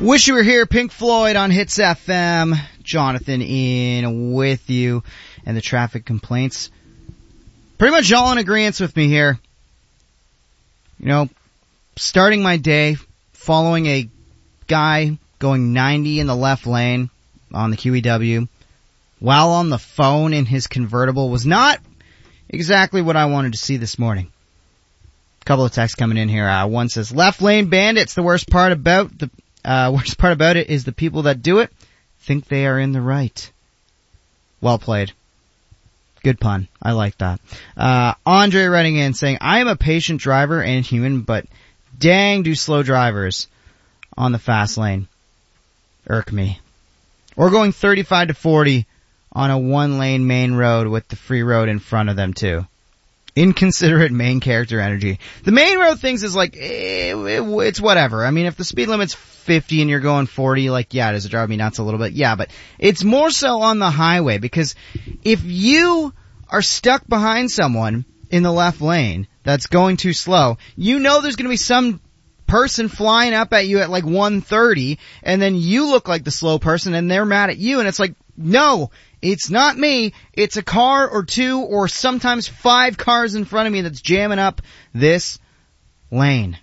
Wish You Were Here, Pink Floyd on Hits FM. Jonathan in with you, and the traffic complaints. Pretty much all in agreement with me here. You know, starting my day following a guy going 90 in the left lane on the QEW while on the phone in his convertible was not exactly what I wanted to see this morning. A couple of texts coming in here. One says, left lane bandits, the worst part about it is the people that do it think they are in the right. Well played. Good pun. I like that. Andre writing in saying, I am a patient driver and human, but dang do slow drivers on the fast lane irk me. Or going 35 to 40 on a one-lane main road with the free road in front of them too. Inconsiderate main character energy. The main road things is like, it's whatever. I mean, if the speed limit's 50 and you're going 40, like, yeah, does it drive me nuts a little bit? Yeah, but it's more so on the highway, because if you are stuck behind someone in the left lane that's going too slow, you know there's going to be some person flying up at you at like 130, and then you look like the slow person and they're mad at you, and it's like, no, it's not me. It's a car or two or sometimes 5 cars in front of me that's jamming up this lane.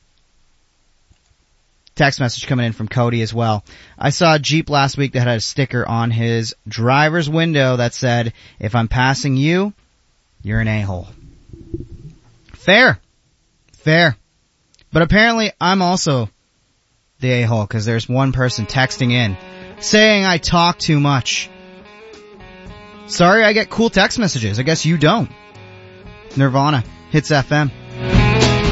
Text message coming in from Cody as well. I saw a Jeep last week that had a sticker on his driver's window that said, if I'm passing you, you're an a-hole. Fair. But apparently I'm also the a-hole, because there's one person texting in saying I talk too much. Sorry, I get cool text messages. I guess you don't. Nirvana, Hits FM.